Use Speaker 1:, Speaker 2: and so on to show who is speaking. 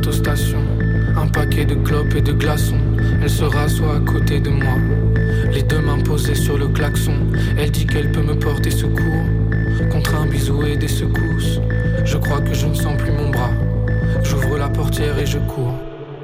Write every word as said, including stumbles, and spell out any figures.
Speaker 1: l'autostation. Un paquet de clopes et de glaçons. Elle se rassoit à côté de moi, les deux mains posées sur le klaxon. Elle dit qu'elle peut me porter secours contre un bisou et des secousses. Je crois que je ne sens plus mon bras. J'ouvre la portière et je cours.